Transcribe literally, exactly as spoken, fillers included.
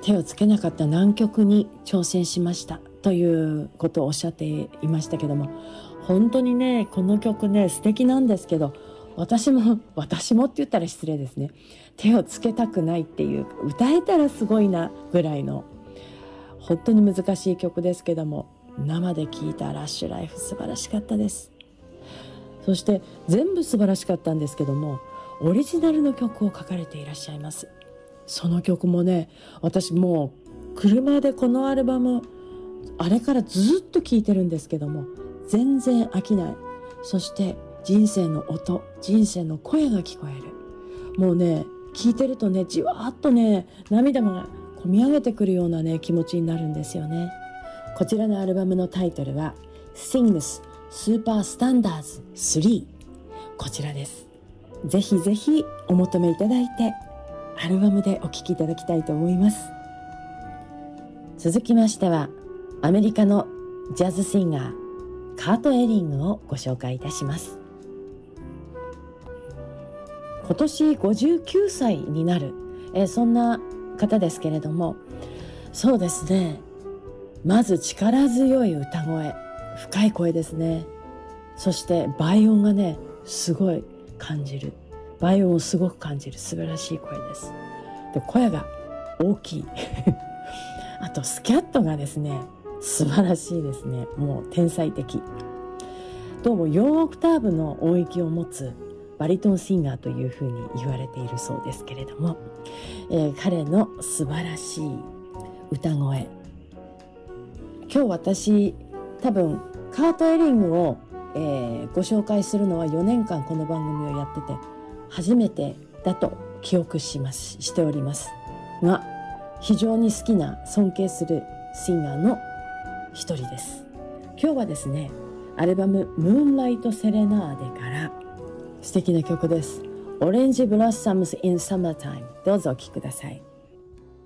手をつけなかった難曲に挑戦しましたということをおっしゃっていましたけども、本当にねこの曲ね素敵なんですけど、私も私もって言ったら失礼ですね、手をつけたくないっていう、歌えたらすごいなぐらいの本当に難しい曲ですけども、生で聴いたラッシュライフ素晴らしかったです。そして全部素晴らしかったんですけども、オリジナルの曲を書かれていらっしゃいます。その曲もね、私もう車でこのアルバムあれからずっと聴いてるんですけども、全然飽きない。そして人生の音、人生の声が聞こえる。もうね聴いてるとね、じわーっとね涙がこみ上げてくるようなね気持ちになるんですよね。こちらのアルバムのタイトルは Sings Super Standards スリー、こちらです。ぜひぜひお求めいただいてアルバムでお聴きいただきたいと思います。続きましてはアメリカのジャズシンガーカート・エリングをご紹介いたします。今年ごじゅうきゅうさいになる、えー、そんな方ですけれども、そうですね、まず力強い歌声、深い声ですね。そして倍音がねすごい感じる、倍音をすごく感じる素晴らしい声です。で声が大きいあとスキャットがですね素晴らしいですね。もう天才的。どうもよんオクターブの音域を持つバリトンシンガーというふうに言われているそうですけれども、えー、彼の素晴らしい歌声、今日私多分カート・エリングを、えー、ご紹介するのはよねんかんこの番組をやってて初めてだと記憶しますしておりますが、非常に好きな尊敬するシンガーの一人です。今日はですねアルバムムーンライト・セレナーデから素敵な曲です。オレンジ・ブラッサムズ・イン・サマータイム、どうぞお聴きください。